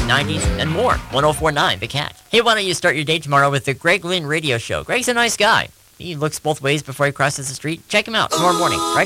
90s, and more. 104.9 The Cat. Hey, why don't you start your day tomorrow with the Greg Lynn Radio Show? Greg's a nice guy. He looks both ways before he crosses the street. Check him out tomorrow morning, right